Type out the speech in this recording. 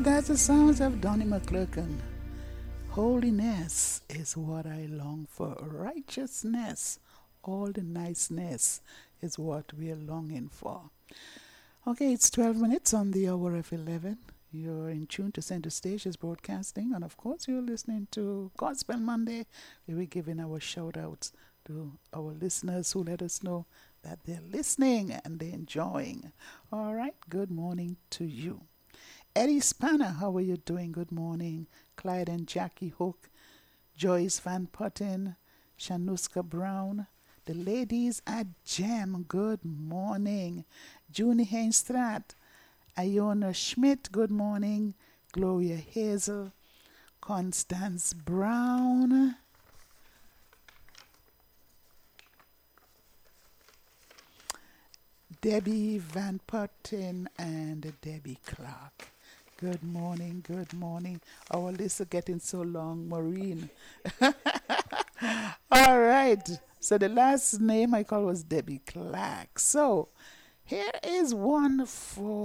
That's the sounds of Donnie McClurkin. Holiness is what I long for. Righteousness, all the niceness is what we're longing for. Okay, it's 12 minutes on the hour of 11. You're in tune to Center Stages Broadcasting, and of course, you're listening to Gospel Monday, where we're giving our shout outs to our listeners who let us know that they're listening and they're enjoying. All right, good morning to you. Eddie Spanner, how are you doing? Good morning. Clyde and Jackie Hook, Joyce Van Putten, Shanuska Brown, the ladies at Gem, good morning. Junie Hainstrat, Iona Schmidt, good morning. Gloria Hazel, Constance Brown, Debbie Van Putten, and Debbie Clark. Good morning, good morning. Our lists are getting so long, Maureen. All right. So the last name I called was Debbie Clark. So here is one for